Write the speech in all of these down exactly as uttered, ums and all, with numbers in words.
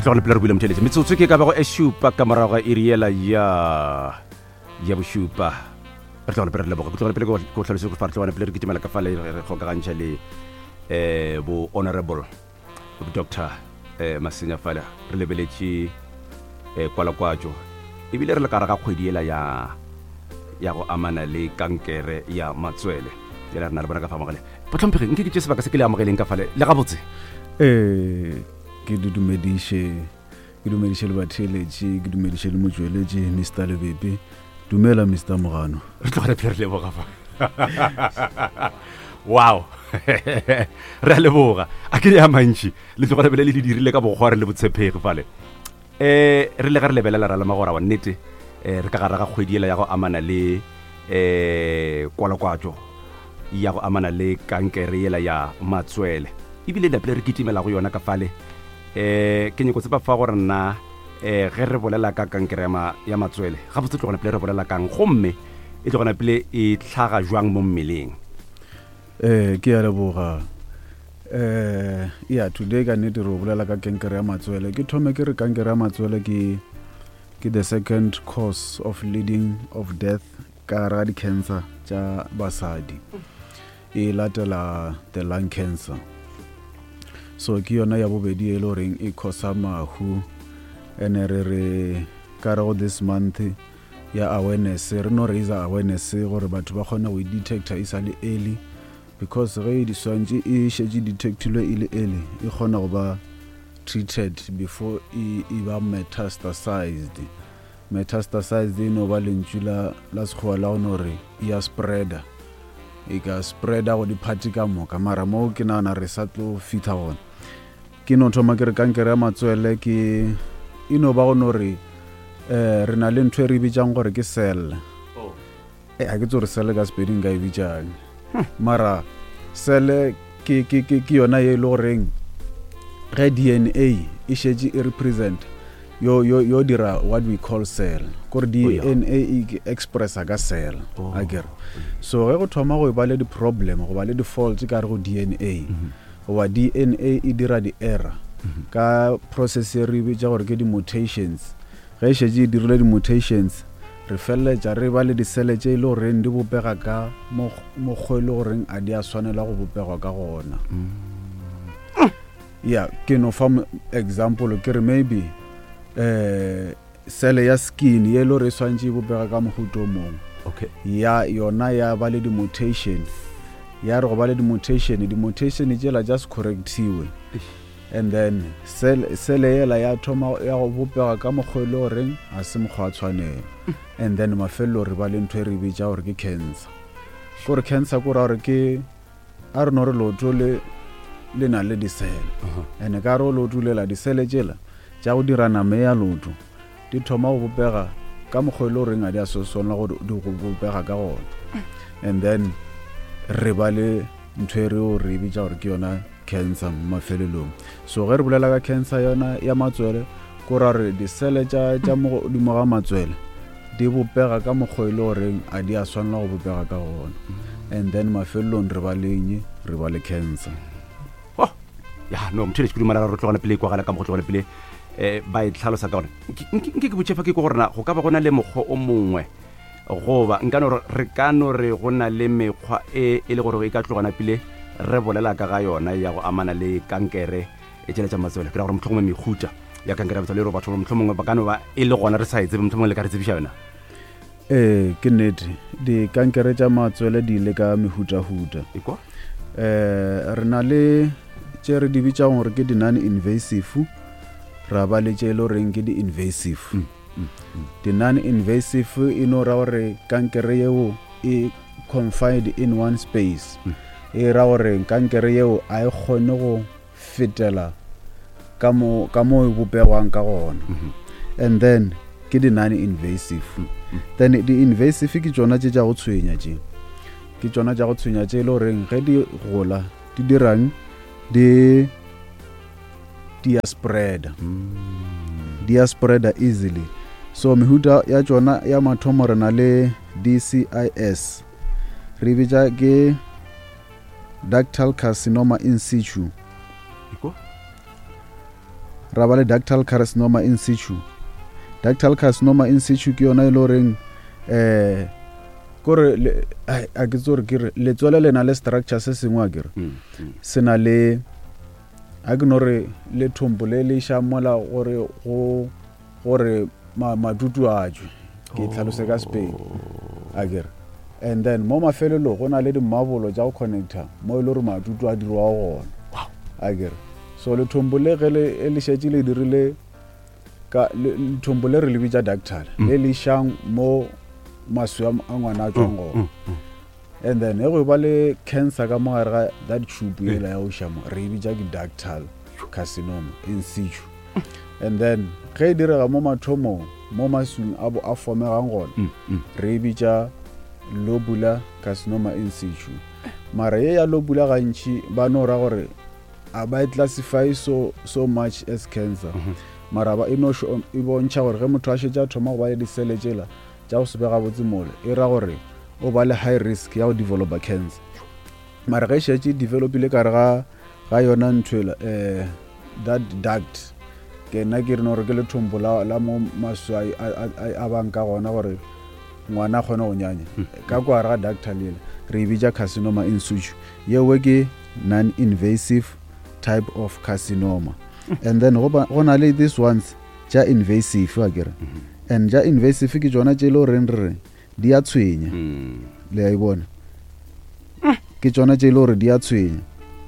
tlogana pele re buile motheletse metsotso ke ka bago e šupa ka morago ga iriela ya ya bošupa re tlogana pele re leboga ke tlogana pele ko tlhalose go fa re tlogana pele re kitimela ka fale re kgokagantšha le eh bo honorable bo doctor eh Masenya fale re lebeletše eh kwala kwatso ebile re le ka ra ga kgwediela ya ya go amana le kankere ya matswele ya re na re bona ka fa mogale botlhompege nke ke tse sebaka se ke le amogeleng ka fale le ga botse eh ke dumediše ke dumediše le batheletši ke dumediše le motsweletši Mister Lebepe dumela Mister Mogano re tlogela pele re leboga fa wow re a leboga a ke ya mantši le tlogela pele le di dirile ka bogware le botshepegi fale eh re le ga re lebelela ra le magora wa nnete eh re ka gara ga kgwediela ya go amana le eh kwalakwatso ya go amana le kankere yela ya matswele ebile le pele re kitimela go yona ka fale eh ke nyeko tsepa fa gore nna eh ge re bolela ka kankere ya matswele ga botse tlogona pele re bolela kang gomme e tlogona pele e tlhaga jwang mo mmeleng eh ke ya leboga eh ya today ka nete re bolela ka kankere ya matswele ke thome ke re kankere ya matswele ke ke the second cause of leading of death ka ra di cancer tša basadi e latela the lung cancer so ke yona ya bobedi e le goreng e causa mahu ene re re ka go this month ya awareness re no raise awareness gore batho ba kgona go detecta e sa le early because ge di swantse e shetse detectilwe e le early e kgona go ba treated before e e ba metastasized metastasized no ba lentšula la sekgowa la go re ya spreader e ka spreada go di party ka moka mara mo ke nana re sa tlo fitha gona ke no thoma ke re kankere ya matswele ke ino ba go no re eh re na le ntwe re bitjang gore ke cell oh eh a ke tsore cell ka spelling ga e bitjang mara cell ke ke ke yona ye lo reng ga D N A e shetse e represent yo yo yo dira what we call cell gore D N A e express ka cell agere so ge go thoma go ba le di problem go ba le di faults ka re go D N A go ba D N A e dira di error ka process e re bitsa gore ke di mutations ge shetse e dirile di mutations re felletša re ba le di cell tše ile gore di bopega ka mo kgwele gore a di a swanela go bopega ka gona yeah ke no form example ke re maybe eh cell ya skin ye lo re swantse bopega ka mohuto mong okay ya yona ya ba le di mutation ya re go ba le di mutation di mutation e tšela just correctiwe and then cell cell yela ya thoma ya go bopega ka mogwelo reng a se mogwa tshwanela and then mafelo re ba le ntwe re bitša gore ke cancer gore cancer go ra re ke a re no re lotho le le na le di cell ene ka ro lotho le la di cell tšela tša go dira name ya lotho di thoma go bopega ka mogwelo reng a di a sosona go di go bopega ka gona and then re ba le ntwe re o re bitša gore ke yona cancer mafelelong so ge re bolela ka cancer yona ya matswele go ra re di cell tša tša mo di mo ga matswele di bopega ka mogwelo reng a di a swanela go bopega ka gona and then mafelelong re ba lenye re ba le cancer oh ya no mthele tshikudi mara re tlogana pele kwa gala ka mo tlogana pele eh ba e tlhalosa ka gore nke ke botšefa ke go rena go ka ba gona le moggo o mongwe goba nka no re ka no re gona le mekgwa e e le gore e ka tlogana pele re bolela ka ga yona ya go amana le kankere e tšeletša matswele ke ra gore motlhomongwe mehuta ya kankere ya matswele ro batho motlhomongwe ba ka no ba e le gona re sa etse motlhomongwe le ka re tsebiša yona eh ke nnete di kankere tša matswele di ile ka mehuta-huta ekwa eh re na le tše re di bitšang gore ke di non invasive ra ba le tše le reng ke di invasive di non invasive e no ra gore kankere yeo e confined in one space e ra gore kankere yeo a e kgone go fetela ka mo ka mo bopegwang ka gona and then ke di non invasive then di invasive ke tsona tše tša go tshwenya tše ke tsona tša go tshwenya tše le reng ge di gola di dirang di di spread di spread easily so mehuta ya tsona ya mathomo re na le D C I S re bitša ke ductal carcinoma in situ ra ba le ductal carcinoma in situ. Ductal carcinoma in situ ke yona e le reng eh kore a ke tsore ke re letswele le na le structure se sengwe a kere se na le a ke no re le thombo le le shamola gore go gore madutu a jwe ke tlhalose ka Spain a kere and then mo mafelelo go na le dimabolo ja go connector mo ile re madutu a dirwa gona a kere so le thombo le ge le le shetse le dirile ka le thombo le re le bitsa ductal le le shang mo maswa a ngwana a tsongo and then e go ba le cancer ka mogare ga that tube e la ya o shamo re bitsa ke ductal carcinoma in situ and then ge direga mo mathomo mo masung a bo a formegang gona re bitsa lobular carcinoma in situ mara ye ya lobular gantši ba no ra gore a ba classify so so much as cancer mara ba ino sho e bontšha gore ge motho a šetša thoma go ba le disele tšela tša go sebega botse mole e ra gore o ba le high risk ya go developa cancer mara ge šetše developile ka re ga ga yona nthwela eh that duct ke nna ke re no re ke le thombo la la mo maswa a banka gona gore ngwana kgone go nyanya ka kwa ra ductal le re bitsa carcinoma in situ ye we ke non invasive type of carcinoma and then go go na le this ones ja invasive wa kere and ja invasive ke jona tše lo reng re di a tshwenya le a ibona ke jona tše lo re di a tshwenya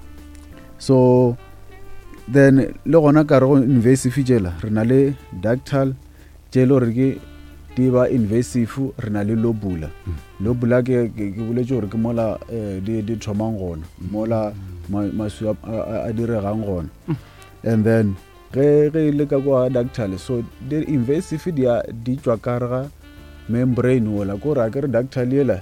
so then le gona ka re go invasive tšela re na le ductal tše lo re ke di ba invasive re na le lobular lobular ke ke boletše gore ke mola di di thomang gona mola maswa a diregang gona and then ge ge le ka kwa ductal so the invasive dia di tswa karga membrane wala ko ra ke re ductal yela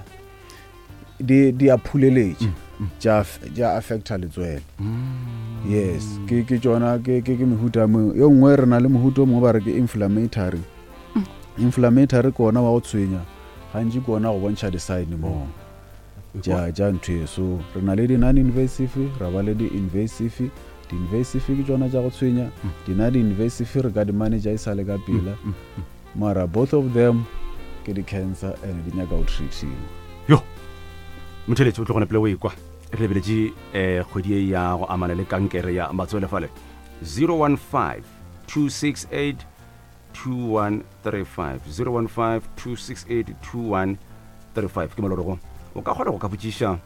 di di a phuleletse ja ja affecta letswele yes ke ke tsona ke ke mehuta mo yo ngwe re na le mohuto mo ba re ke inflammatory inflammatory kona wa go tshwenya gantši kona go bontšha di sign mo ja ja ntwe so re na le di non invasive ra ba le di invasive di invasive ke tsona tša go tshwenya di na di invasive re ka di manager e sale ka pela mara both of them ke di cancer and di nyaka go treatiwa yo motheletse o tlo gona pele o ikwa re lebeletše eh kgwedi ya go amana le kankere ya matswele fale zero one five two six eight two one three five zero one five two six eight two one three five ke malorego o ka kgona go ka botšiša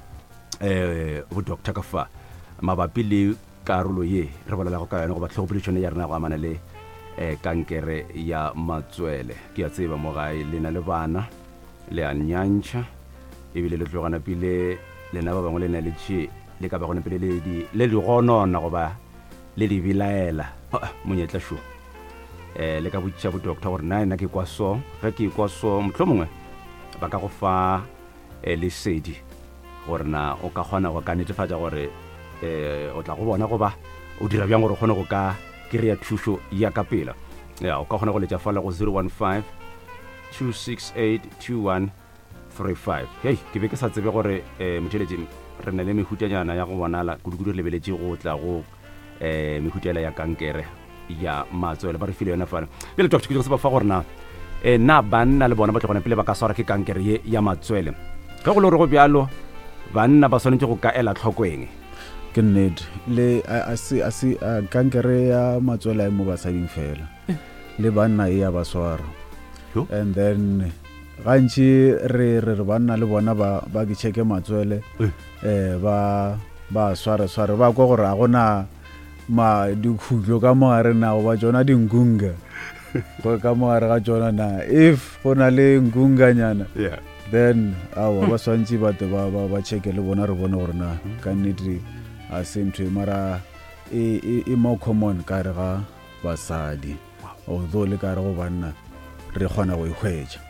eh bo doctor ka fa mabapi le karolo ye re bolela go ka yona go ba tlhogopoletšone ya rena go amana le eh kankere ya matswele ke a tseba mo gae le na le bana le a nyantšha ebile le tlogana pile lena ba bangwe le na le tše le ka ba gona pele le di le di gonona go ba le di bilaela monyetla sho eh le ka botša bo doctor gore na nna ke kwa so ge ke kwa so motho mongwe ba ka go fa eh le sedi gore na o ka kgona go ka netefatša gore eh o tla go bona go ba o dira bjang gore o kgone go ka kry-a thušo ya ka pela ya o ka kgona go letša fala go zero one five two six eight two one three five hey ke be ke sa tsebe gore eh motheletše re na le mehutanyana ya go bonala kudu-kudu re lebeletše go tla go eh mehutela ya kankere ya matswele ba re file yona fana pele doctor ke go se ba fa gore na eh na banna le bona ba tlogona pele ba ka swara ke kankere ye ya matswele ge go le gore go bjalo banna ba swanetse go ka ela tlhokweng ke nnete le a se a se kankere ya matswele mo basading fela le banna e ya ba swara and then gantši re re re banna le bona ba ba ke cheke matswele eh ba ba swara swara ba kwa gore a gona ma dikhutlo ka moare na go ba tsona dingunga go ka moare ga tsona na if go na le ngunga nyana yeah then awa ba swantši ba ba ba cheke le bona re bone gore na ka nnete a sentwe mara e e mo common ka re ga basadi although le ka re go banna re kgona go ihwetša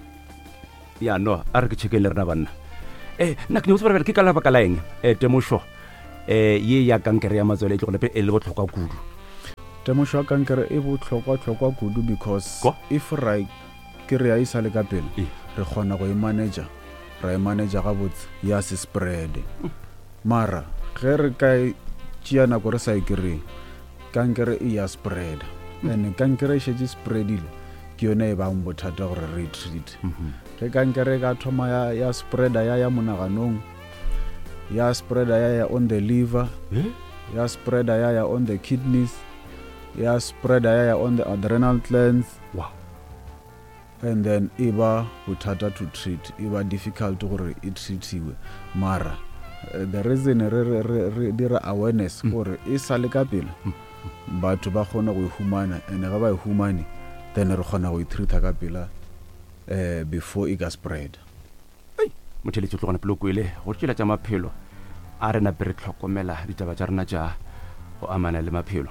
ya no a re ke cheke le rena banna eh nna ke ne o tsebara ke ka la baka la eng eh temošo eh ye ya kankere ya matswele ke go lepe e le botlhokwa kudu temošo ya kankere e botlhokwa tlhokwa kudu because if right ke re a isa le ka pele re kgona go e manager ra e manager ga botse ya se spread mara ge re ka tšea nako re sa e kry kankere e ya spread and kankere e šetše spreadile ke yone e bang bothata gore re treat ge kankere ka thoma ya, ya spreada ya ya monaganong ya spreada ya ya on the liver ya spreada ya ya on the kidneys ya spreada ya ya on the adrenal glands. Wow. And then e ba bothata to treat e ba difficult gore e treatiwe mara uh, the reason re re re, re dira awareness gore e sa le ka pele batho ba kgona go humana and ga ba e humane then re kgona go e treata ka pela uh, before e ka spread. Ai motheletsi tlogona pelo kwele go tšela tša maphelo a rena pere tlhokomela ditaba tša rena tša go amana le maphelo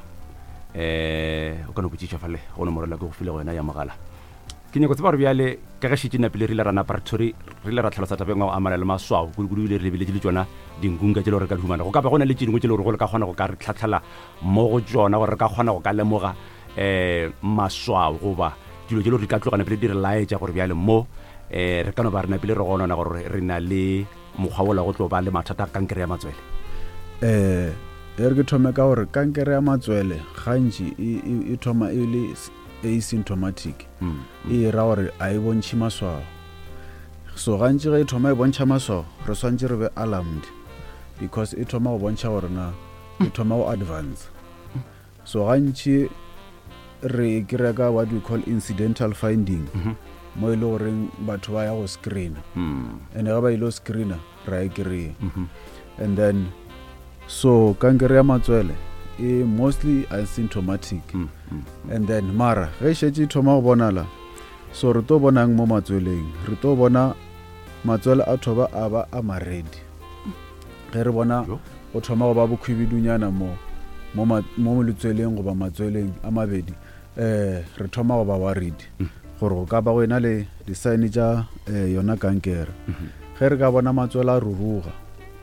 eh o ka no botšiša fale go no morela ke go file go yena ya mogala ke nyako tseba gore bjale ka ge šitše napile re ile ra naparatory re ile ra tlhalosa tabeng go amana le maswao kudu ile re lebeletse le tsona dingunga tše le gore re ka di humana go ka ba go na le tšedingwe tše le gore go le ka kgona go ka re tlhatlhala mo go tsona gore re ka kgona go ka lemoga eh maswao goba dilo tše le gore di ka tlogana pele di re laetša gore bjale mo eh re ka no ba re napile re gonona gore re na le mokgwa wola go tlo ba le mathata a kankere ya matswele. eh e re ke thome ka gore kankere ya matswele gantši e thoma e le asymptomatic e ra gore a e bontšhe maswao so gantši ge e thoma e bontšha maswao re swantše re be alarmed because e thoma go bontšha gore na e thoma go advance so gantši re kry ka what we call incidental finding mo e le goreng batho ba ya go screena and ga ba ile go screena ra e kry and then so kankere ya matswele e mostly asymptomatic mm, mm, mm. And then mara ge šetše thoma go bonala so re to bonang mo matsweleng re to bona matswele a thoba a ba a maredi ge re bona go thoma go ba bokhwibidunyana mo mo mo letsweleng go ba matsweleng a mabedi eh re thoma go ba worried gore go ka ba go ena le di sign tša yona kankere ge re ka bona matswele a ruruga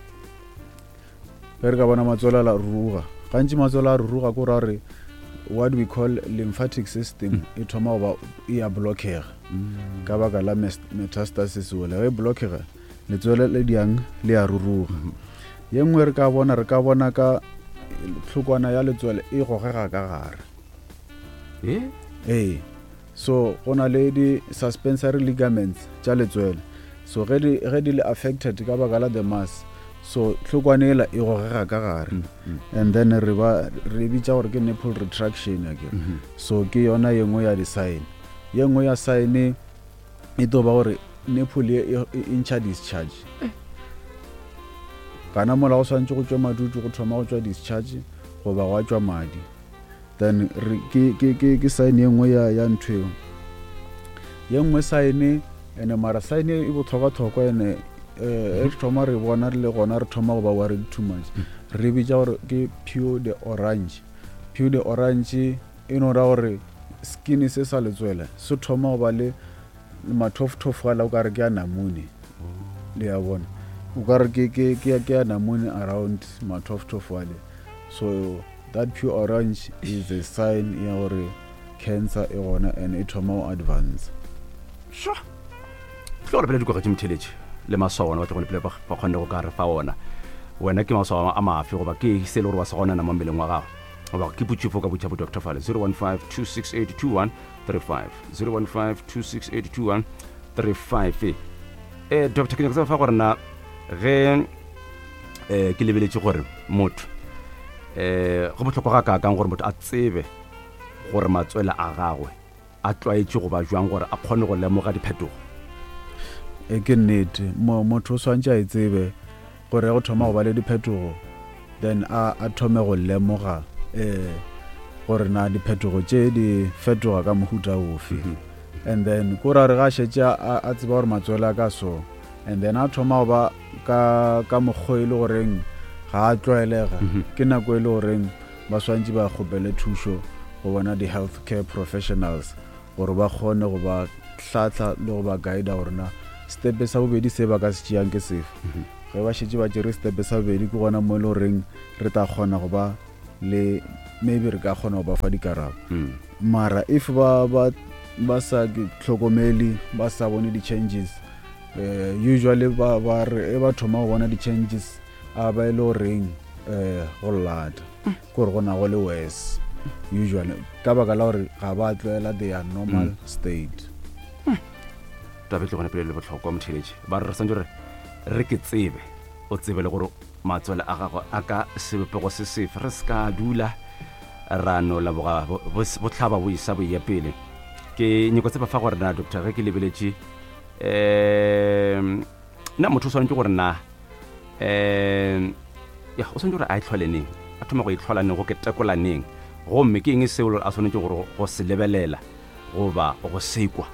ge re ka bona matswele a ruruga gantši matswele a ruruga ko ra re what we call lymphatic system e thoma go ba e a blockega ka baka la metastasis wele ge blockega letswele le diang le a ruruga ye nngwe re ka bona re ka bona ka tlhokwana ya letswele e gogega ka gare eh eh so go na le di suspensory ligaments tša letswele so ge di ge di le affected ka baka la the mass so tlhokwanela e gogega ka gare mm -hmm. And then re ba re bitša gore ke nipple retraction again mm -hmm. So ke yona yengwe ya di sign yengwe ya sign e to ba gore nipple e incha discharge kana mola go swantse go tšwa madutu go thoma go tšwa discharge go ba go tšwa madi then re ke ke ke ke sign yengwe ya ya ntweo yengwe sign ene mara sign e botlhokwa thokwa ene eh re thoma re bona re le gona re thoma go ba worried too much re bitša gore ke pure de orange pure de orange e no ra gore skin se sa letswele se thoma go ba le mathofthof ala o ka re ke a namune le ya bona o ka re ke ke ke ke a namune around mathofthof ale so that pure orange is a sign ya gore cancer e gona and e thoma go advance sure tlhole pele di go ga tšimtheletše le maswaona ba tlogone pele ba kgonne go ka re fa ona wena ke maswaona a mafe goba ke se le gore wa se gona na mo mmeleng wa gago goba ke botšifo ka botšha bo Doctor Fale zero one five two six eight two one three five zero one five two six eight two one three five eh doctor ke nyaka fa gore na ge eh ke lebeletse gore motho eh go botlhokwa ga ka gore motho a tsebe gore matswela a gagwe a tlwaetse go ba jwang gore a kgone go lemoga diphetogo e ke nnete mo motho o swantse a itsebe gore go thoma go ba le diphetogo then a a thome go lemoga eh gore na diphetogo tše di fetoga ka mohuta ofe and then ko ra re ga šetše a tseba gore matswela ka so and then a thoma go ba ka ka mokgwa ile goreng ga a tlwaelega ke nako ile goreng ba swantse ba kgopele thušo go bona di health care professionals gore ba kgone go ba hlatla le go ba guide gore na step sa bobedi se ba ka se tšeang ke sefe ge ba šetše ba tšere step sa bobedi ke gona mo ile goreng re ta kgona go ba le maybe re ka kgona go ba fa dikarabo mara if ba ba ba sa tlhokomele ba sa bone di-changes uh, usually ba ba re e ba thoma go bona di-changes a ba ile goreng uh, go lata gore go na go le worse usually ka baka la gore ga ba tlwaela their normal mm. state tabe tle gone pele le botlhokwa motheletši ba re santse re re ke tsebe o tsebe le gore matswele a gago a ka sebopego se sefe re se ka dula ra no la boga botlhaba bo isa bo ya pele ke nyeko tse ba fa gore na doctor ge ke lebeletše um nna motho o swanetse gore na um ya o swanetse gore a itlholeneng a thoma go itlholaneng go ketekolaneng gomme ke eng seo a swanetse gore go se lebelela goba go sekwa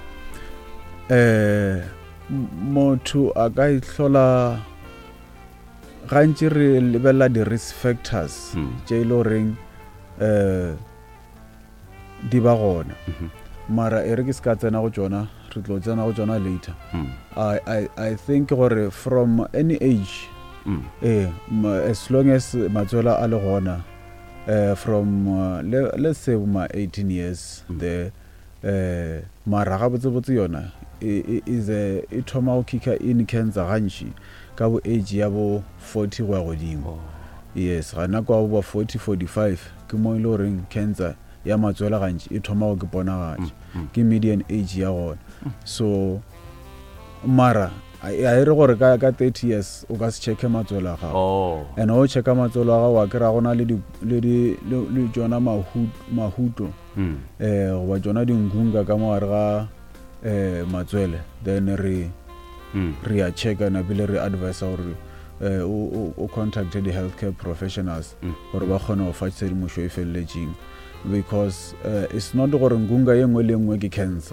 eh motho a ka ihlola gantši re lebelela di-risk factors tše ile goreng um di ba gona mara e re ke se ka tsena go tšona re tlo tsena go tšona later I, I, I think gore from any age mm. eh, as long as matswela a le gona uh, from uh, le, let's say ma eighteen years mm. the uh, mara ga botsebotse yona is a e thoma go kicka in cancer gantši ka bo age ya bo forty go ya godimo yes gana kwa bo forty forty-five ke mo ile goreng cancer ya matswela gantši e thoma go ke bonagantši ke median age ya gona so mara a e re gore ka ka thirty years o ka se checke matswela ga oh and o checka matswela ga wa kra gona le di le di le jona mahut mahuto eh go ba jona dingunga ka mo ga eh matswele then re re a checka na bile re advise or eh o o contact the healthcare professionals gore ba kgone go fa tsedi mo shoe felletseng because uh, it's not gore ngunga yengwe le yengwe ke cancer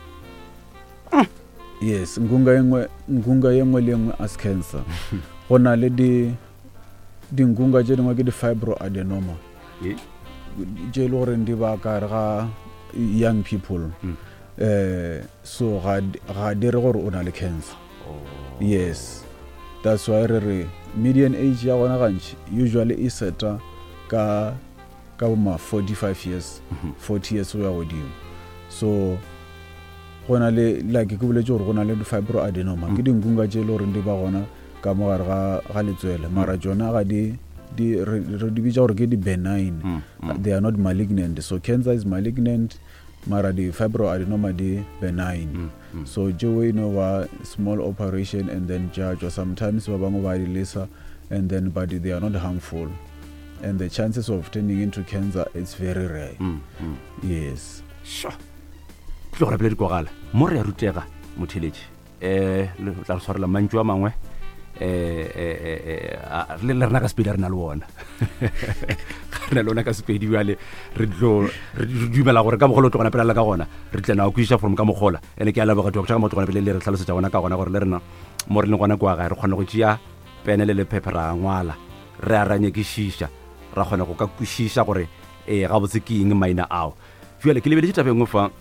yes ngunga yengwe ngunga yengwe le yengwe as cancer gona le di dingunga tše dingwe ke di fibroadenoma tše le gore di ba ka ga young people eh so ga ga dire gore o na le cancer yes that's why re re median age ya gona gantši usually is seta ka ka ma forty-five years forty years o ya godimo so gona le like ke boletse gore gona le fibroadenoma ke dingunga tše le gore di ba gona ka mogare ga ga letswele mara jona ga di di re di bitša gore ke di benign they are not malignant so cancer is malignant mara di fibroadenoma di benign mm, mm. so jo we know a small operation and then judge or sometimes ba bangwe ba di lesa and then but they are not harmful and the chances of turning into cancer it's very rare mm, mm. yes sure tlo re pele di kwagala mo re ya rutega motheletši eh le tla tshwarela mantšu a mangwe eh eh le le rena ka speed re na le wona re na lona ka speed yale re tlo re dumela gore ka mogolo togona pele la ka gona re tlena go isha from ka mogola ene ke ala ba go tšwa mo togona pele le re tlhalosetsa gona ka gona gore le rena mo re le gona kwa ga re kgona go tšea pene le le pepera ngwala re aranye ke shisha ra kgona go ka kushisha gore eh ga botse ke eng maina ao jwale ke lebeletse tabe ngwe fa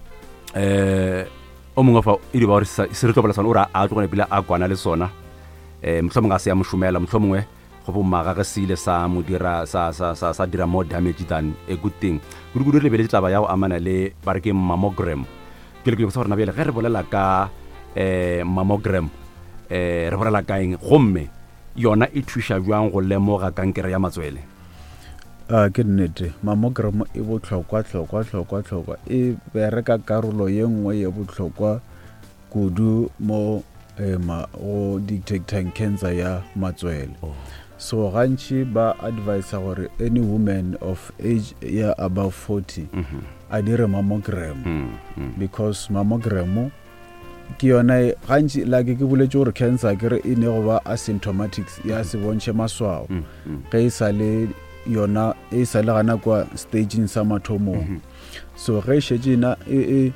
eh o mongwe fa e di ba gore se re tobela sona o ra a togona pele a kwana le sona eh mhlomongwe a se ya moshumela mhlomongwe go bo maga ga sile sa modira sa sa sa sa dira more damage than a good thing go go re lebeletse taba ya go amana le bare ke mammogram ke le ke go sa rena bele ge re bolela ka eh mammogram eh re bolela ka eng gomme yona e thusha jwang go lemoga kankere ya matswele a ke nnete mammogram e botlhokwa tlhokwa tlhokwa tlhokwa e bereka karolo ye nngwe ye botlhokwa kudu mo ema o detecting cancer ya matswele oh. so gantši ba advise gore any woman of age ya above forty mm-hmm. a dire mammogram mm-hmm. because mammogram ke yona gantši like ke boletse gore cancer ke re e ne go ba asymptomatic ya se bontšhe maswao ge e sa le yona e sa le gana kwa staging sa mathomong so ge e šetše na e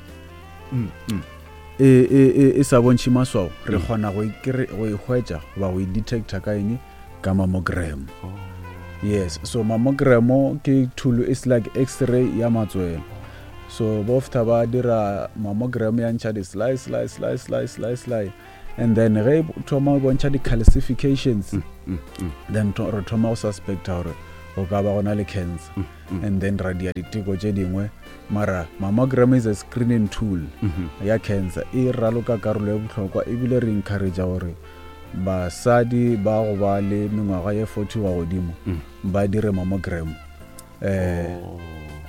e e e sa bontšhe maswao re kgona go go ihwetša ba go detecta ka eng ka mammogram yes so mammogram ke tool is like x-ray ya matswele so bofta ba dira mammogram ya ntšha di slice slice slice slice slice slice and then ge thoma bontšha di calcifications mm, mm, mm. then to, re thoma go suspecta gore go ka ba gona le cancer mm, mm. and then ra dia diteko tše dingwe mara mammogram is a screening tool mm-hmm. ya cancer e raloka karolo ya botlhokwa e bile re encourage gore basadi ba go ba le mengwaga ye forty wa godimo mm. ba dire mammogram eh oh.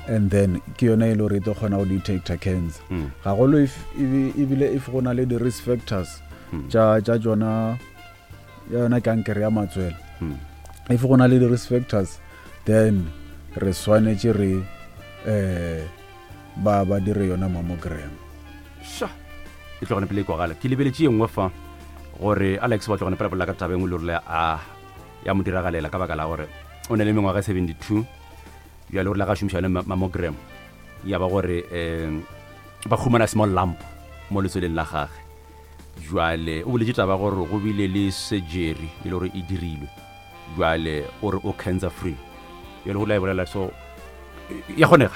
and then ke yona e le gore e tlo kgona go detecta cancer ga golo ebile if go na le di-risk factors tša tsona yona kankere ya matswele if go na le di-risk factors then re swanetse re um ba ba dire yona mammogram sha e tlogone pele kwagala ke lebeletse engwe fa gore Alex ba tlogone pele bolla ka taba engwe le role a ya mo diragalela ka baka la gore o ne le mengwaga seventy-two ya le gore la ga shumisha le mammogram ya ba gore um ba khumana small lump mo letsoleng la gage jwale o boletse taba gore go bile le surgery e le gore e dirilwe jwale o re o cancer free ya le go la e bolela so ya kgonega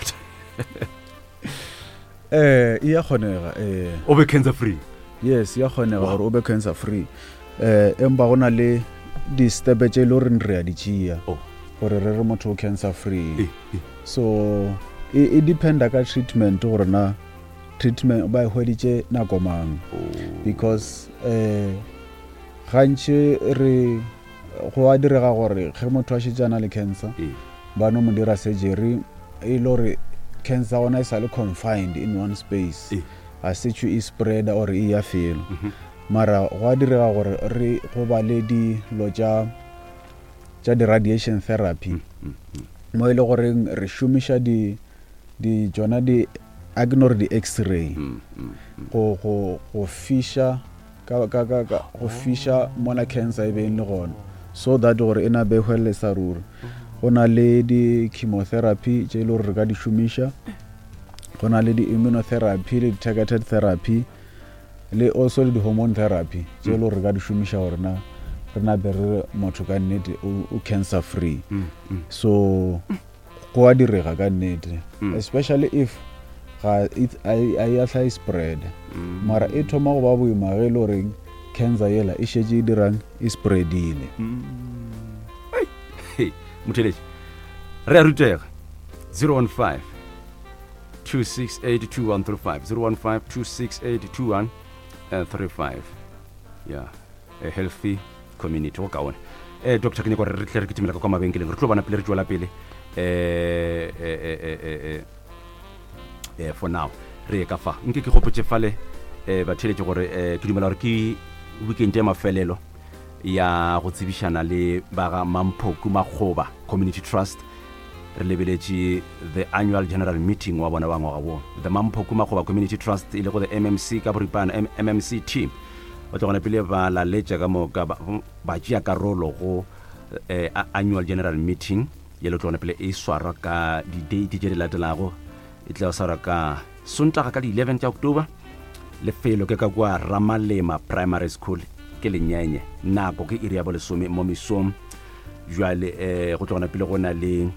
eh ya kgonega eh o be cancer free yes ya kgonega gore o be cancer free eh emba gona le di step tse le gore re a di tšea gore re re motho cancer free so e dependa ka treatment gore na treatment ba e hweditše nako mang because eh gantši re go a direga gore ge motho a šetšana le cancer ba no mo dira surgery e le gore cancer ona e sa le confined in one space a setšwe e spread or e ya felo mara go a direga gore re go ba le dilo tša tša di-radiation therapy mo e le gore re šomiša di di tsona di ignore di x-ray go go go fisha ka ka ka go fisha mona cancer e beng le gona so that gore ena be hwele sa ruri gona le di chemotherapy tše le re ka di šomiša gona le di immunotherapy le targeted therapy le also le di hormone therapy tše le re ka di šomiša gore na re na be re motho ka nnete o cancer free so go a direga ka nnete especially if ga I a high spread mara e thoma go ba boima ge le gore cancer yela e šetše e dirang e spreadile Muthelezi re a rutega zero one five two six eight two one three five zero one five two six eight two one three five yeah a healthy community go kaone eh doctor ke ne go re re tle re kitimela ka kwa mabenkeleng re tlo bana pele re tswela pele eh eh eh eh for now re ka fa nke ke gopotse fale eh batheletse gore eh ke dumela gore ke weekend ya mafelelo ya go tsebishana le ba ga Mamphoku Makgoba Community Trust re lebeletse the annual general meeting wa bona ba ngwaga bo the Mamphoku Makgoba Community Trust ile go the M M C ka boripana M M C team ba tsona pele ba la letša ka mo ka ba tšea karolo go eh, annual general meeting ye le tsona pele e swara ka di date tše di latelago e tla swara ka Sontaga ka di eleven tša October le felo ke ka kwa Ramalema Primary School ke lenyenye nako ke iri ya bo lesome mo misom jwale eh go tsona pele gona le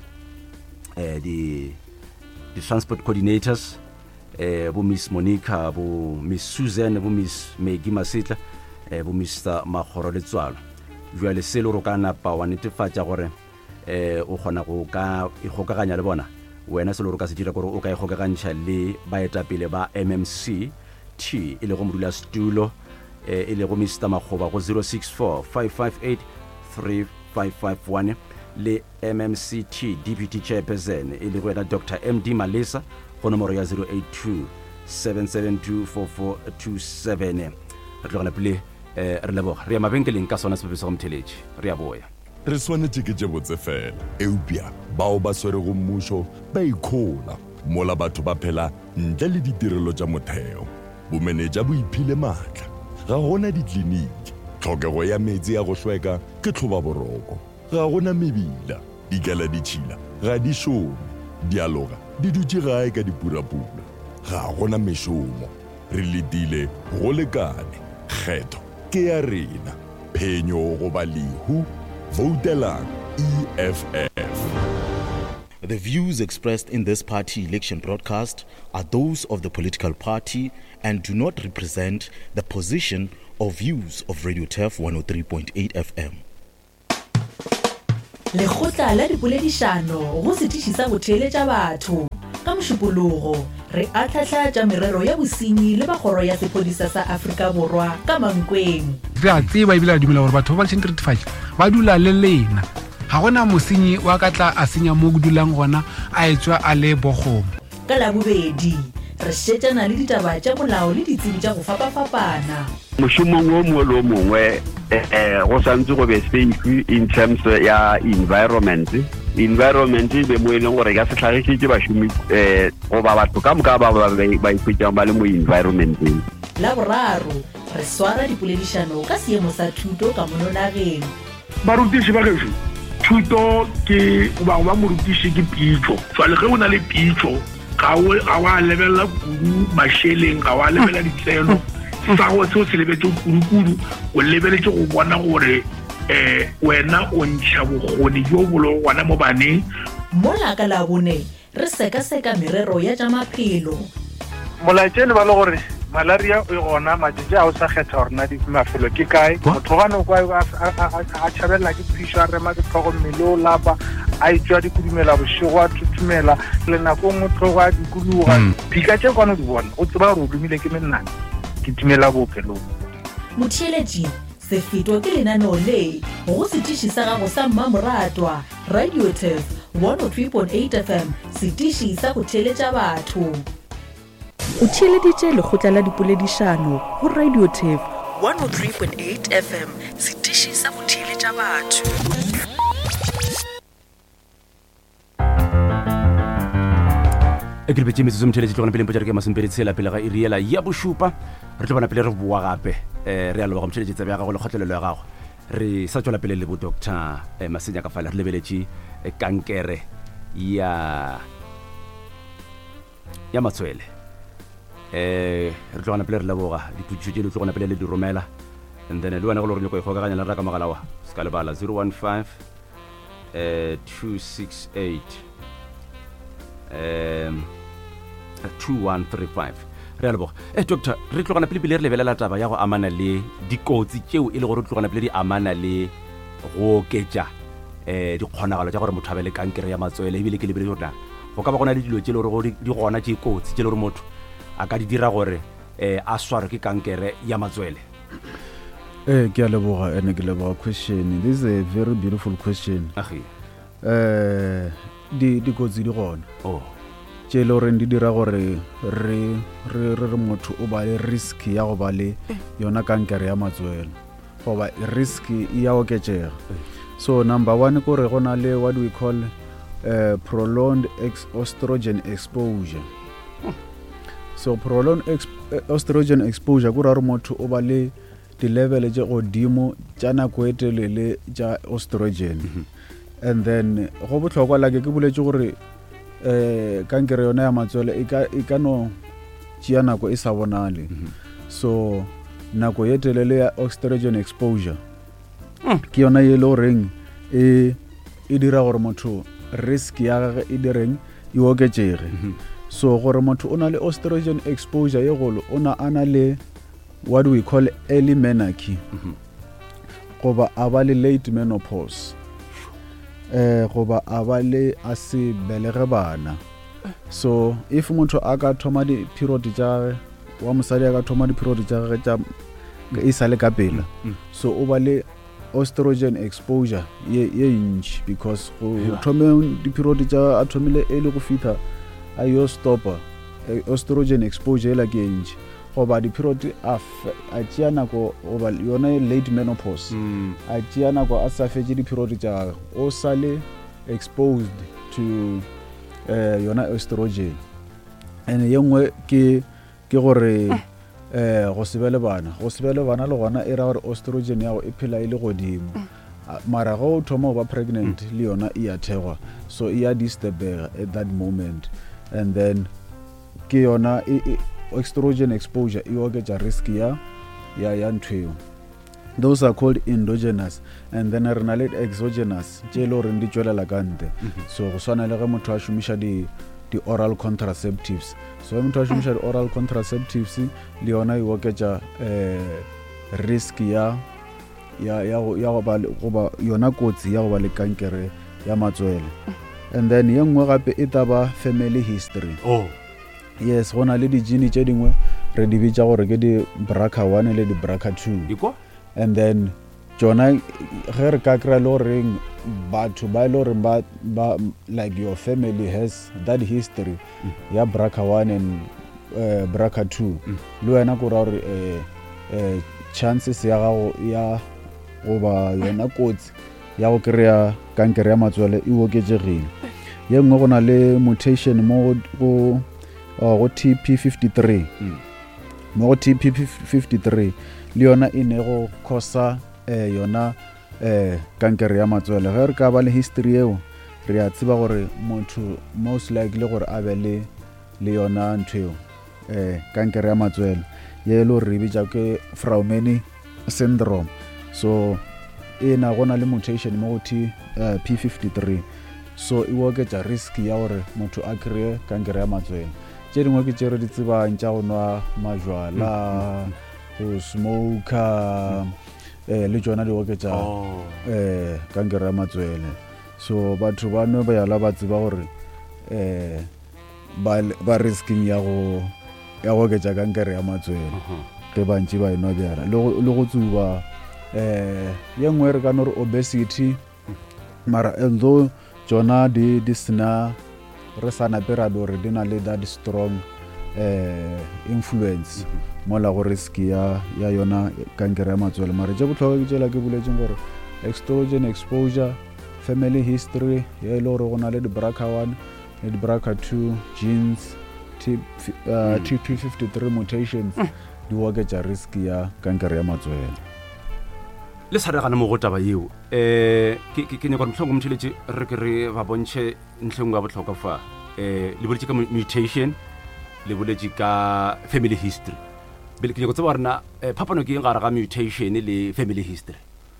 eh di di transport coordinators eh bo Miss Monica bo Miss Susan bo Miss Maggie Masitla eh bo Mister Magoro Letswalo jwale se le ro kana pa wa netefatsa gore eh o gona go ka e gokaganya le bona wena se le ro ka se dira gore o ka e gokagantšha le baeta pele ba M M C T ile go modula stulo eh ile go Mister Makgoba go zero six four five five eight three five five one le M M C T Deputy Chairperson ile go Doctor M D Malesa go nomoro ya zero eight two seven seven two four four two seven re tlogana pele eh re leboga re ya mabenkeleng ka sona sepepeso go Mtheleji re ya boya re swanetse ke jebotse fela eupia bao ba swere go mmusho ba ikhola mola batho ba phela ntle le ditirelo tša motheo bomeneja bo iphile matla ga gona ditliniki tlhokego ya metsi ya go hlweka ke tlhoba boroko ga gona mebila dikala ditšhila ga di šome dialoga di dutše gae ka dipurapura ga gona mešomo re letile go lekane kgetho ke ya rena phenyo go ba lehu votelang E F F. The views expressed in this party election broadcast are those of the political party and do not represent the position or views of Radio Turf one oh three point eight F M. Lekgotla la dipoledišano go setiši sa botheletša batho ka mošupologo re atlhahlatša merero ya bosenyi le bagoro ya sepodisa sa Afrika Borwa ka Mankweng. Re a tseba ebile a dumela gore batho ba ba tšhentretefatša ba dula le lena ga gona mosenyi wa ka tla a senya mo go dulang gona a etswa a le bogomo. Ka la bobedi re šetšana le ditaba tša molao le ditsebi tša go fapafapana. Mošomong o mongwe le o mongwe go santse go be safe in terms ya environment. Environment be mo e leng gore ka se tlhagišitše bašomi goba batho ka moka ba ba ikhwetšang ba le mo environmenteng. La boraro re swara dipoledišano ka seemo sa thuto ka mononageng. Barutiši ba gešo, thuto ke ba ba morutiši ke pitšo. Jwale ge o na le pitšo ga wa lebelela kudu mašeleng, ga wa lebelela ditseno sa go seo se lebetse kudu-kudu, o lebeletse go bona gore eh wena o ntšha bokgoni jo bolo gona mo baneng. Mola ka la bone re seka-seka merero ya tša maphelo. Molaetšene ba le gore malaria e gona matšatši a o sa kgetha gore na di mafelo ke kae. Motho gane kwa a tšhabelela ke phišo a rema ke tlhogo mmele o lapa a etswa dikudumela bošego a thuthumela le nako nngwe tlhogo a dikologa phika tše kwane di bona o tseba gore o dumile ke mennane ke timela boophelong. Motheeletši se fetwa ke lenaneo le go setiši sa gago sa mmamoratwa Radio Tef one oh three point eight F M, setiši sa go theeletša batho. O theeleditše lekgotla la dipoledišano go Radio Tef one oh three point eight F M, setiši sa go theeletša batho. e ke lebetse metsotso motheletši tlogana pele mpotša re ke masempeditshela pele ga iriela ya bošupa re tlo bona pele re boa gape um re a leboga motheletši tsebe ya gago le kgotlelelo ya gago re sa tswela pele le bo doctor um Masenya ka fale re lebeletše kankere ya ya matswele um re tlogana pele re leboga dipotšišo tše le tlogana pele le di romela and then le wena go le gore nyako e kgokaganya le raka mogala wa se ka lebala zero one five two six eight um two one three five re a leboga eh doctor re tlogana pele pele re lebelela taba ya go amana le dikotsi tšeo e le gore tlogana pele di amana le go oketša um dikgonagalo tša gore motho a be le kankere ya matswele ebile ke lebele gore go ka ba gona le dilo tše le gore di gona tše kotsi tše le gore motho a ka di dira gore um a swarwe ke kankere ya matswele. eh ke a leboga ene ke leboga question. This is a very beautiful question. Agi. eh di dikotsi di gona oh tše le gore di dira gore re re re motho o ba le risk ya go ba le yona kankere ya matswele goba risk ya oketšega. So number one ko re gona le what we call uh, prolonged ex estrogen exposure. So prolonged ex estrogen exposure ko ra re motho o ba le di-level tše godimo tša nako e telele tša estrogen. And then go botlhokwa like ke boletše gore eh kankere yona ya matswele e ka e ka no tšea nako e sa bonale. So nako ye telele ya estrogen exposure ke yona ye lo reng e e dira gore motho risk ya gagwe e direng e oketšege. So gore motho o na le estrogen exposure ye golo o na ana le what we call early menarche goba a ba le late menopause eh goba a ba le a se belege bana. So if motho a ka thoma di period tša wa mosadi a ka thoma di period tša gagwe tša e sa le ka pela so o ba le estrogen exposure ye ye ntši because go thome di period tša a thomile e le go fitha a yo stopper estrogen exposure la ke ntši goba di period a a tšea nako goba yona late menopause a tšea nako a sa fetše di period tša o sa le exposed to uh, yona estrogen. And ye nngwe ke ke gore eh go sebele bana go sebele bana le gona e ra gore estrogen ya go e phela ile godimo mara go thoma ba pregnant le yona e a thegwa so e a disturb at that moment. And then ke yona estrogen exposure e oketša risk ya ya ya ntweo. Those are called endogenous. And then re na le exogenous tše le gore di tšwelela ka nte. So go swana le ge motho a šomiša di di oral contraceptives. So ge motho a šomiša di oral contraceptives le yona e oketša eh risk ya ya ya ya go ba go yona kotsi ya go ba le kankere ya matswele. And then ye nngwe gape e taba family history. Oh yes, gona le di gene tše dingwe re di bitša gore ke di B R C A one le di B R C A two. Iko? And then tsona ge re ka kry-a le goreng batho ba e le gore ba, ba like your family has that history mm. ya braka one and uh, braka two mm. le wena ko ra gore uh, uh, chances ya gago ya goba yona kotsi ya go kry-a kankere ya matswele e oketsegile ye nngwe go na le mutation mo go go T P fifty-three mm. mo go T P fifty-three le yona e ne go khosa eh, yona eh, kankere ya matswele ge re ka ba le history eo re a tseba gore motho most likely gore a be le le yona ntho eo eh, kankere ya matswele ye lo re bitsa ke Fraumeni syndrome so e na gona le mutation mo go T P fifty-three so e oketsa risk ya gore motho a kry-e kankere ya matswele tše dingwe ke tše re di tsebang tša go nwa majwala go smoker eh le tsona di oketsa eh kankere ya matswele so batho ba nwe ba yala ba tseba gore eh ba ba risking ya go ya go oketsa kankere ya matswele ke bantši ba eno bjala le go tsuba eh ye nngwe re ka no re obesity mara although tsona di di sna re sana pera do re dina le that strong eh influence mo la go risk ya ya yona kankere ya matswele mara je botlhoka ke tsela ke buletseng gore estrogen exposure family history ye lo re gona le di B R C A one le di B R C A two genes T P fifty-three mutations di oketsa risk ya kankere ya matswele le sa re gana mo go taba yeo eh ke ke ne go mhlongo mtheletse re ke re ba bontshe ntlheng ga botlhoka fa eh le boletse ka mutation le boletse ka family history bele ke go tseba rena phapano ke eng ga ga mutation le family history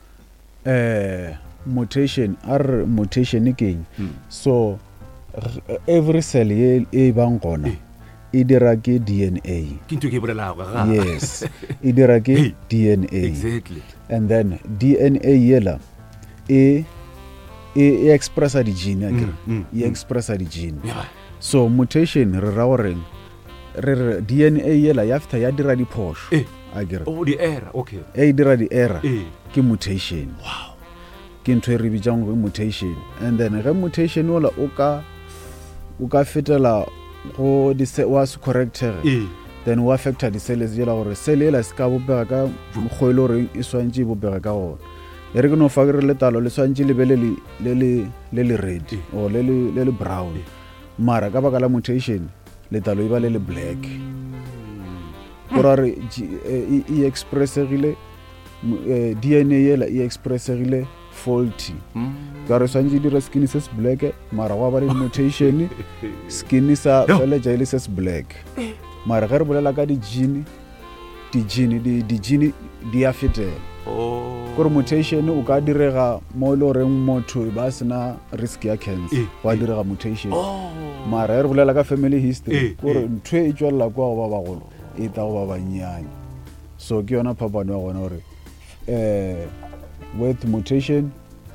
eh mutation are mutation ke so every cell ye e bang gona e dira ke D N A ke ntwe ke bolela ga yes e dira ke D N A exactly and then D N A yela e e expressa di gene akere e expressa di gene so mutation re ra gore re D N A yela ya after ya dira di phosho akere oh di error okay e dira di error ke mutation wow ke ntwe re bitjang go mutation and then ge mutation ola o ka o ka fetela go di was corrected then wa factor di cells yela gore cell ela ska bopega ka mogwelo re e swantse bopega ka gona e re ke no fakere letalo le swantse le bele le le le le red o le le le brown mara ka baka la mutation letalo e ba le le black gore re e expressegile D N A yela e expressegile faulty ka re swantse dire skin is black mara wa ba le mutation skin sa fela jaile is black mara ge re bolela ka di gene di gene di di gene di a fetela oh gore mutation o ka direga mo le reng motho ba sena risk ya cancer wa direga mutation mara ge re bolela ka family history gore ntwe e tswela kwa ba ba golo e ta go ba banyane so ke yona phapano ya gona gore eh with mutation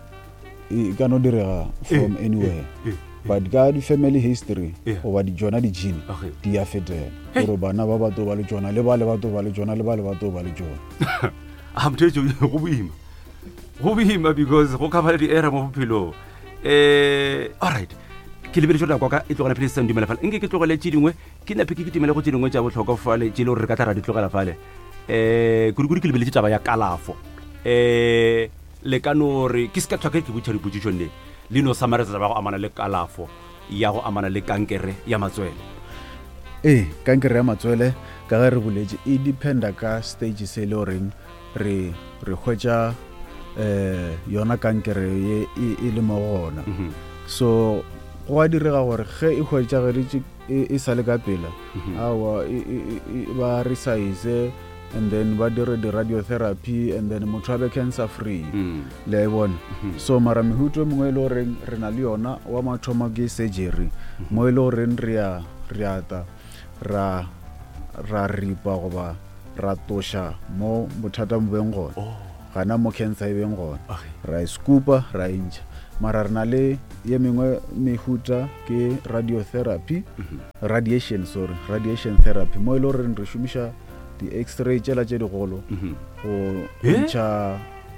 e ka no direga from anywhere but ga di family history o ba di jona di gene di a fetela gore bana ba batho ba le jona le ba le batho ba le jona le ba le batho ba le jona am tshetse go boima go boima because go ka ba di era mo bophelo eh all right ke lebele jona kwa ka e tlogela pele send dumela fale nke ke tlogela tshedingwe ke na peke ke timela go tshedingwe tsa botlhokwa fale tse le re ka tara di tlogela fale eh kurikuri ke lebele taba ya kalafo eh le kanore ke ska tlhoka ke butša dipotšišo le le no samaretsa ba go amana le kalafo ya go amana le kankere ya matswele eh kankere ya matswele ka ga re boletse e dependa ka stage se le reng re re hwetša eh yona kankere ye e le mo gona so go a direga gore ge e hwetša ge e sa le ka pela awa e ba resize and then ba dire di radiotherapy and then motho a be cancer free le bona so mara mehuto mongwe le gore re na le yona wa mathomo ke surgery mo ile gore re ya re ata ra ra ripa goba ra tosha mo bothata mo beng gona gana mo cancer e beng gona ra iskupa ra inja mara re na le ye mengwe mehuta ke radiotherapy radiation sorry radiation therapy mo ile gore re shumisha di x-ray tšela tše digolo go ntšha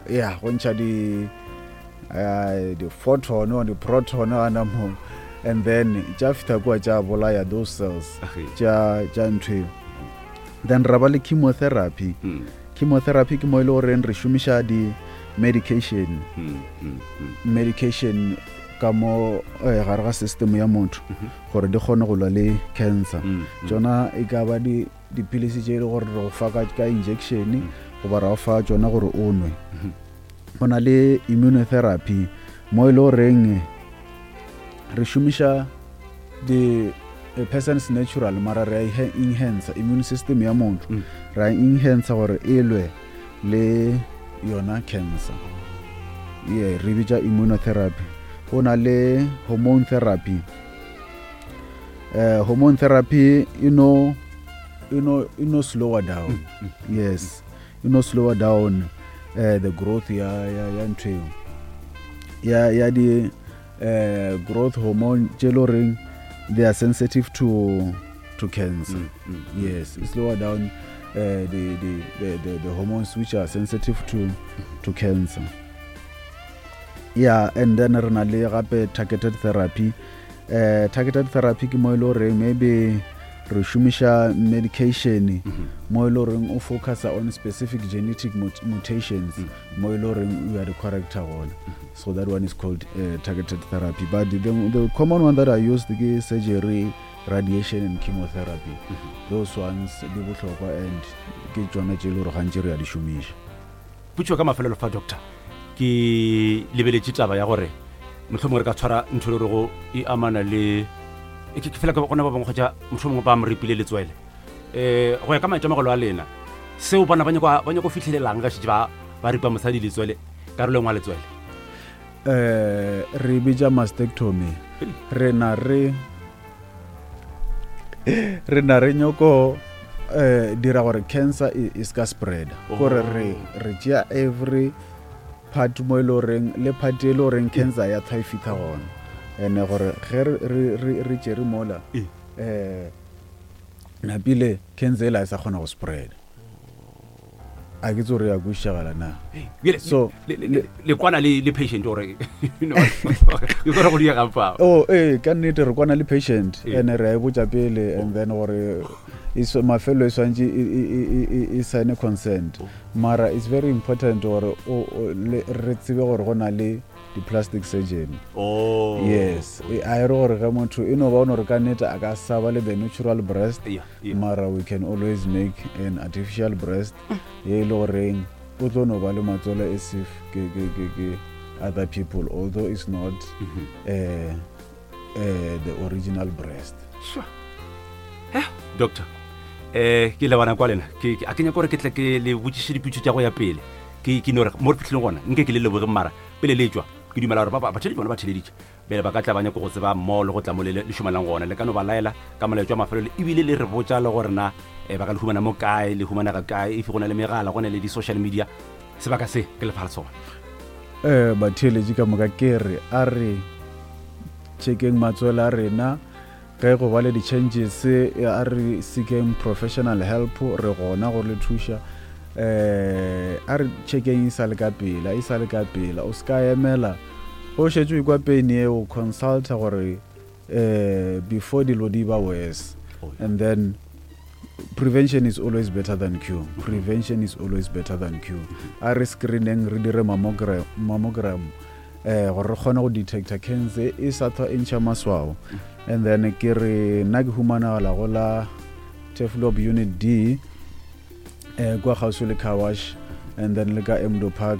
yeah go ntšha di uh, the photon or the proton ana mo, and then tša fita kwa tša bolaya those cells tša tša ntho. Then ra ba le chemotherapy. mm. Chemotherapy ke mo ile gore re šomiša di medication mm. Mm. Mm. medication ka mo eh, gare ga system ya motho gore di kgone go lwa le cancer. Tsona e ka ba di dipilisi tše le gore re go fa ka injection go ba ra fa tsona gore o nwe. Go na le immunotherapy mo ile goreng re šomiša the a person's natural mara re enhance immune system ya motho mm. ra enhance gore e lwe le yona cancer. Yeah, re bitša immunotherapy. Go na le hormone therapy. Uh, hormone therapy you know you know you know slower down. Mm. Mm. Yes, you know slower down uh, the growth ya ya ya ntwe ya ya di uh, growth hormone jeloring. They are sensitive to to cancer. Mm, mm, yes, it slower down uh, the, the, the, the the hormones which are sensitive to to cancer. Yeah, and then re na le gape targeted therapy. Uh, targeted therapy ke mo ile gore maybe re šomiša medication mo ile gore o focus on specific genetic mut- mutations mo ile gore you are the correct one. So that one is called uh, targeted therapy. But the, the common one that I used is surgery, radiation and chemotherapy. Mm-hmm. Those ones di botlhokwa and ke tsona tše le gore gantši re a di šomiša. Putšo ka mafelelo fa doctor ke lebeletše taba ya gore mohlomong re ka tshwara ntho le go e amana le ke fela ka gona ba bangwe kgotsa mohlomong ba mo ripile letswele eh go ya ka maitemogelo a lena seo bona ba nyako ba nyako fitlhelelang ga tšhe ba ba ripa mosadi letswele karolo ngwa letswele. Eh re bitša mastectomy. Re na re re na re nyoko eh dira gore cancer is ka spread gore re re tšea every part mo ile reng le part ile reng cancer ya thaifitha gona ene gore ge re re re tšere mola eh na pile cancer la sa kgona go spread a ke tsore ya go shagala na. So le kwana le le patient or you know you go go dia ka pa. Oh eh ka nnete re kwana le patient ene re a botsa pele and then gore is my fellow is anji is sign consent mara it's very important or re tsebe gore go na le the plastic surgeon. Oh yes I gore ga motho eno ba ono re ka nnete a ka saba le the natural breast. Yeah, yeah. Mara we can always make an artificial breast ye lo reng o tlo no ba le matsola as if ke ke ke ke other people although it's not mm-hmm. uh, uh, the original breast. Sure. Eh doctor eh ke le bana kwa lena ke a kenya gore ke tle ke le botšiše diputšo tša go ya pele ke ke no re mo re fitlhileng gona nke ke le leboge mara pele le tšwa ke dumela gore ba ba tšhedi bona ba tšheleditše bele ba ka tla banya go tseba mo le go tla mo le le shumalang gona le ka no ba laela ka molaetšwa mafelo e bile le re botša le gore na e ba ka le humana mo kae le humana ka kae e fi gona le megala gona le di social media se ba ka se ke le fa le sona eh ba tšheletše ka moka ke re a re checking matsoela rena ge go ba le di-changes a re seeking professional help re gona go le thuša eh a re checking isa le ka pela isa le ka pela o ska emela o šetše o kwa pene o consult gore eh before the lodi ba worse. Oh, yeah. And then prevention is always better than cure. Mm-hmm. Prevention is always better than cure. Mm-hmm. A re screening re dire mammogram mammogram eh gore re kgone go detecta cancer e sa tho entšha maswao. And then ke re na ke humana la go la Teflob unit D eh kwa gauso le car wash and then le ka Emdo Park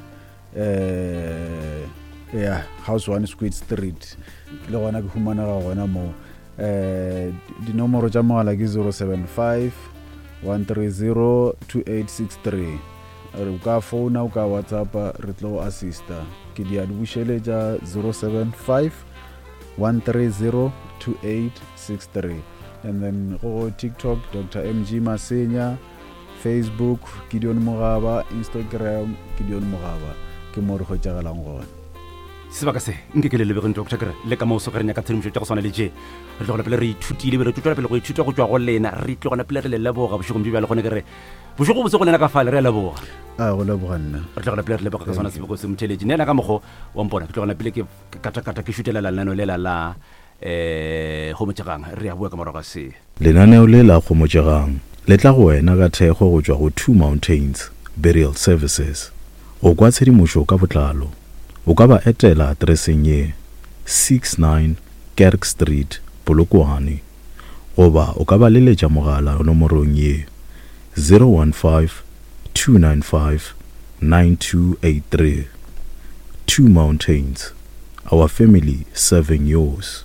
eh yeah house one Squid Street le gona ke humana ga gona mo eh di nomoro tša mogala ke zero seven five one three zero two eight six three re ka phone o ka WhatsApp re tlo assista ke di a bušeletša zero seven five one three zero two eight six three and then go TikTok Doctor M G Masenya, Facebook Gideon Mogaba, Instagram Gideon Mogaba ke mo re go tšagalang gona. sebaka se nke ke le lebegeng doctor kere le ka moso re nya ka tshedimošo tša go swana le je re tlo gona pele re ithutile be re tutela pele go ithuta go tšwa go lena re tlo gona pele re le leboga bošogong bjo bjale gone kere bošogo bose go lena ka fale re a leboga a go leboga nna re tlo gona pele re leboga ka swana seboko se motheletši neela ka mokgo wa mpona ke tlo gona pele ke katakata ke šutelela lenaneo lela la um homotšegang re a bua ka morago ga se lenaneo le la kgomotšegang le tla go wena ka thekgo go tšwa go Two Mountains Burial Services. Go kwa tshedimošo ka botlalo o ka ba etela adreseng ye sixty-nine Kerk Street, Polokwane, goba o ka ba leletša mogala nomorong ye zero one five two nine five nine two eight three. Two Mountains, our family serving yours.